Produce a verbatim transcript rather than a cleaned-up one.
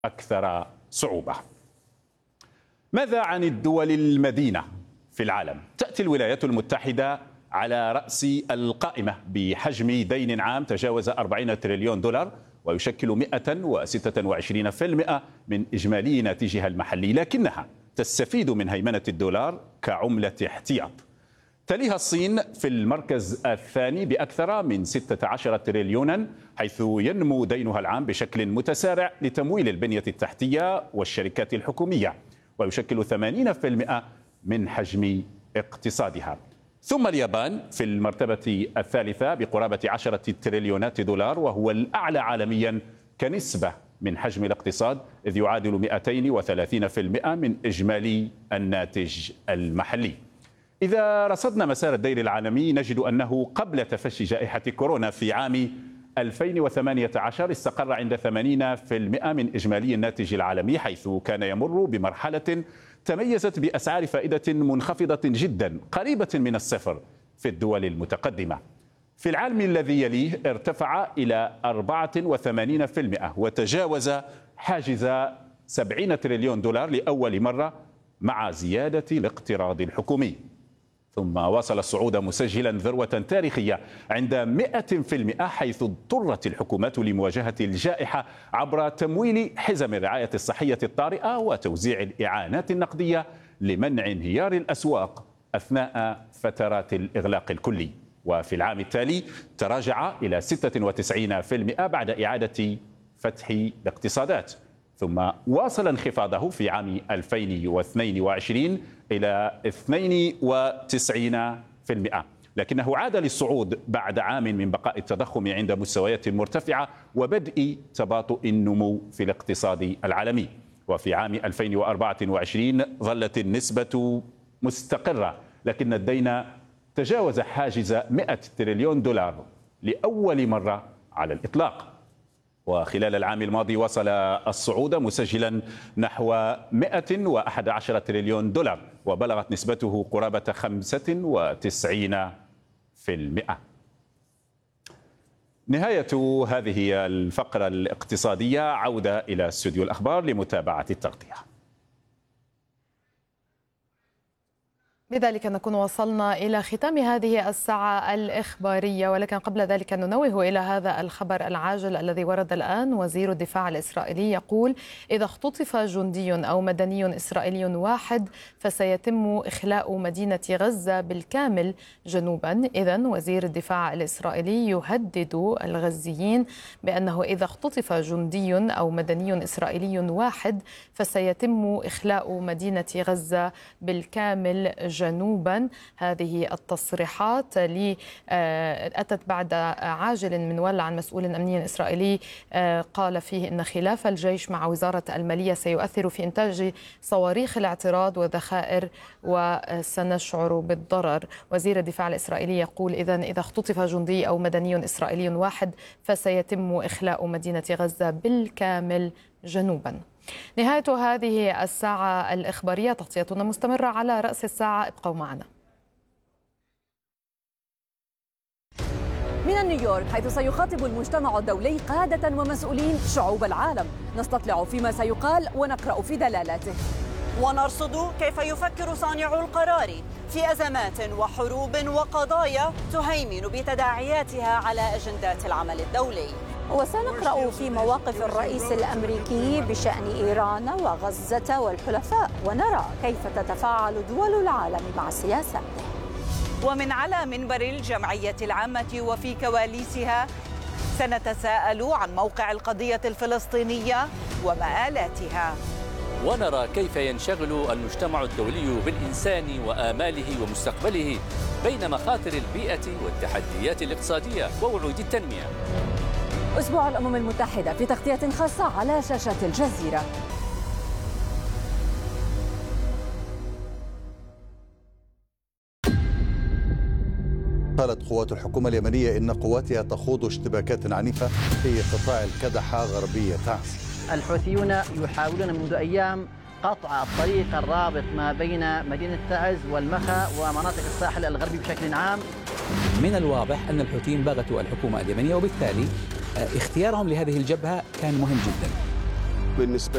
أكثر صعوبة. ماذا عن الدول المدينة في العالم؟ تأتي الولايات المتحدة على رأس القائمة بحجم دين عام تجاوز أربعين تريليون دولار، ويشكل مئة وستة وعشرين بالمئة من إجمالي ناتجها المحلي، لكنها تستفيد من هيمنة الدولار كعملة احتياط. تليها الصين في المركز الثاني بأكثر من ستة عشر تريليونا، حيث ينمو دينها العام بشكل متسارع لتمويل البنية التحتية والشركات الحكومية، ويشكل ثمانين بالمئة من حجم اقتصادها. ثم اليابان في المرتبة الثالثة بقرابة عشرة تريليونات دولار، وهو الأعلى عالميا كنسبة من حجم الاقتصاد، إذ يعادل مئتين وثلاثين بالمئة من إجمالي الناتج المحلي. إذا رصدنا مسار الدين العالمي نجد أنه قبل تفشي جائحة كورونا في عام ألفين وثمانية عشر استقر عند ثمانين بالمئة من إجمالي الناتج العالمي، حيث كان يمر بمرحلة تميزت بأسعار فائدة منخفضة جدا قريبة من الصفر في الدول المتقدمة. في العام الذي يليه ارتفع إلى أربعة وثمانين بالمئة وتجاوز حاجز سبعين تريليون دولار لأول مرة مع زيادة الاقتراض الحكومي. ثم واصل الصعود مسجلا ذروة تاريخية عند مئة بالمئة، حيث اضطرت الحكومات لمواجهة الجائحة عبر تمويل حزم الرعاية الصحية الطارئة وتوزيع الإعانات النقدية لمنع انهيار الأسواق أثناء فترات الإغلاق الكلي. وفي العام التالي تراجع إلى ستة وتسعين بالمئة بعد إعادة فتح الاقتصادات، ثم واصل انخفاضه في عام ألفين واثنين وعشرين إلى اثنين وتسعين بالمئة، لكنه عاد للصعود بعد عام من بقاء التضخم عند مستويات مرتفعة وبدء تباطؤ النمو في الاقتصاد العالمي. وفي عام ألفين وأربعة وعشرين ظلت النسبة مستقرة، لكن الدين تجاوز حاجز مئة تريليون دولار لأول مرة على الإطلاق. وخلال العام الماضي وصل الصعود مسجلا نحو مئة وأحد عشر تريليون دولار، وبلغت نسبته قرابة خمسة وتسعين بالمئة. نهاية هذه الفقرة الاقتصادية، عودة إلى استوديو الأخبار لمتابعة التغطية. بذلك نكون وصلنا إلى ختام هذه الساعة الإخبارية، ولكن قبل ذلك ننوه إلى هذا الخبر العاجل الذي ورد الآن. وزير الدفاع الإسرائيلي يقول: إذا اختطف جندي أو مدني إسرائيلي واحد فسيتم إخلاء مدينة غزة بالكامل جنوبا. إذن وزير الدفاع الإسرائيلي يهدد الغزيين بأنه إذا اختطف جندي أو مدني إسرائيلي واحد فسيتم إخلاء مدينة غزة بالكامل جنوبا. هذه التصريحات اللي أتت بعد عاجل منول عن مسؤول أمني إسرائيلي قال فيه إن خلاف الجيش مع وزارة المالية سيؤثر في إنتاج صواريخ الاعتراض وذخائر وسنشعر بالضرر. وزير الدفاع الإسرائيلي يقول: إذن إذا اختطف جندي أو مدني إسرائيلي واحد فسيتم إخلاء مدينة غزة بالكامل جنوبا. نهاية هذه الساعة الإخبارية، تغطيتنا مستمرة على رأس الساعة، ابقوا معنا. من نيويورك، حيث سيخاطب المجتمع الدولي قادة ومسؤولين شعوب العالم، نستطلع فيما سيقال ونقرأ في دلالاته، ونرصد كيف يفكر صانعو القرار في أزمات وحروب وقضايا تهيمن بتداعياتها على أجندات العمل الدولي. وسنقرأ في مواقف الرئيس الأمريكي بشأن إيران وغزة والحلفاء، ونرى كيف تتفاعل دول العالم مع سياساته. ومن على منبر الجمعية العامة وفي كواليسها سنتساءل عن موقع القضية الفلسطينية ومآلاتها، ونرى كيف ينشغل المجتمع الدولي بالإنسان وآماله ومستقبله بين مخاطر البيئة والتحديات الاقتصادية ووعود التنمية. أسبوع الأمم المتحدة في تغطية خاصة على شاشة الجزيرة. قالت قوات الحكومة اليمنية إن قواتها تخوض اشتباكات عنيفة في قطاع الكدحة غربية تعز. الحوثيون يحاولون منذ أيام قطع الطريق الرابط ما بين مدينة تعز والمخا ومناطق الساحل الغربي بشكل عام. من الواضح أن الحوثيين بغتوا الحكومة اليمنية، وبالتالي اختيارهم لهذه الجبهة كان مهم جدا. بالنسبة